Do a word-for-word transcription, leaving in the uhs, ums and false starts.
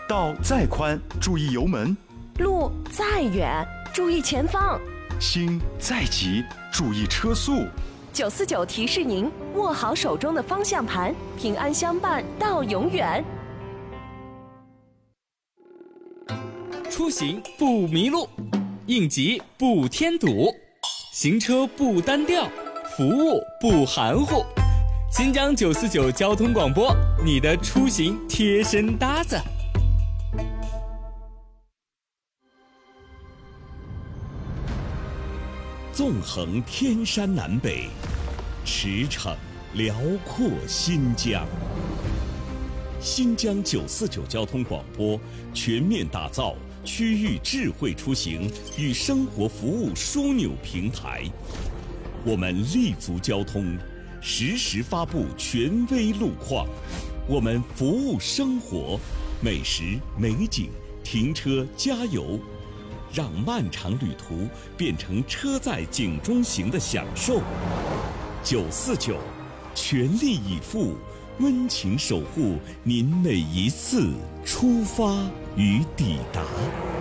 道再宽，注意油门； 路再远，注意前方； 心再急，注意车速。 九四九提示您：握好手中的方向盘，平安相伴到永远。 出行不迷路，应急不添堵，行车不单调，服务不含糊。新疆九四九交通广播，你的出行贴身搭子。 纵横天山南北，驰骋辽阔新疆。新疆九四九交通广播全面打造区域智慧出行与生活服务枢纽平台。我们立足交通，实时发布权威路况。我们服务生活，美食、美景、停车、加油。让漫长旅途变成车载景中行的享受。九四九，全力以赴，温情守护您每一次出发与抵达。